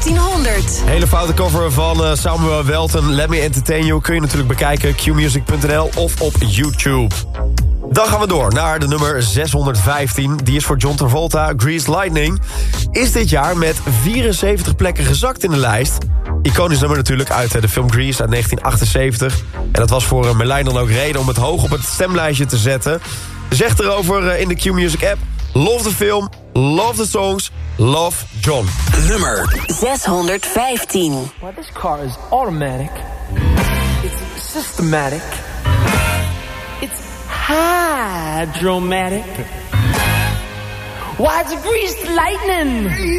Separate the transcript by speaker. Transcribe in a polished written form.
Speaker 1: 1500.
Speaker 2: Hele foute cover van Samuel Welton, Let Me Entertain You, kun je natuurlijk bekijken, qmusic.nl of op YouTube. Dan gaan we door naar de nummer 615. Die is voor John Travolta, Greased Lightning. Is dit jaar met 74 plekken gezakt in de lijst. Iconisch nummer natuurlijk uit de film Grease uit 1978. En dat was voor Merlijn dan ook reden om het hoog op het stemlijstje te zetten. Zegt erover in de Q-Music app: love the film, love the songs, love John.
Speaker 1: Nummer 615.
Speaker 3: Well, this car is automatic. It's systematic. It's hydromatic. Why, it's a greased lightning.